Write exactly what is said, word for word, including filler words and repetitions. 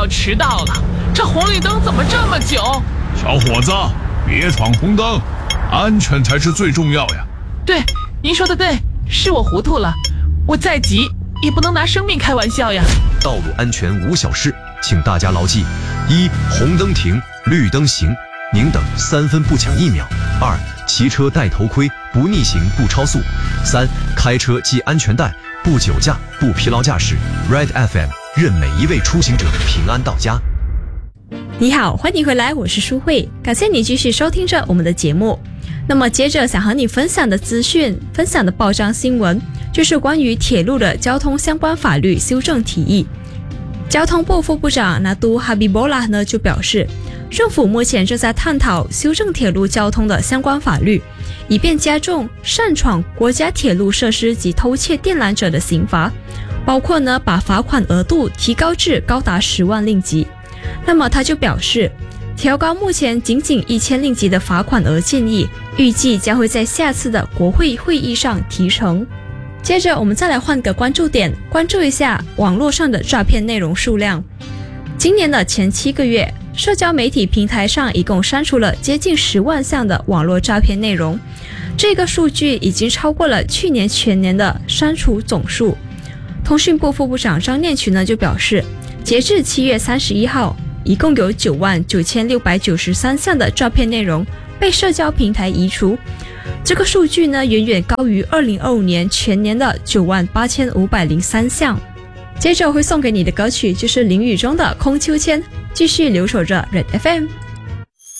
要迟到了，这红绿灯怎么这么久？ 小伙子，别闯红灯，安全才是最重要呀。 对，您说的对，是我糊涂了，我再急也不能拿生命开玩笑呀。 道路安全无小事，请大家牢记：一、红灯停，绿灯行，宁等三分不抢一秒；二、骑车戴头盔，不逆行不超速；三、开车系安全带，不酒驾不疲劳驾驶。 Red F M 任每一位出行者平安到家。 你好，欢迎回来，我是舒慧，感谢你继续收听着我们的节目。那么接着想和你分享的资讯，分享的报章新闻，就是关于铁路的交通相关法律修正提议。交通部副部长纳杜哈比波拉呢就表示，政府目前正在探讨修正铁路交通的相关法律，以便加重擅闯国家铁路设施及偷窃电缆者的刑罚，包括呢把罚款额度提高至高达十万令吉。那么他就表示，调高目前仅仅一千令吉的罚款额建议，预计将会在下次的国会会议上提呈。接着我们再来换个关注点，关注一下网络上的诈骗内容数量。今年的前七个月，社交媒体平台上一共删除了接近十万项的网络诈骗内容，这个数据已经超过了去年全年的删除总数。通讯部副部长张念群呢就表示，截至七月三十一号，一共有九万九千六百九十三项的诈骗内容被社交平台移除，这个数据呢远远高于二零二五年全年的九万八千五百零三项。接着会送给你的歌曲就是林宇中的《空秋千》，继续留守着 Red F M。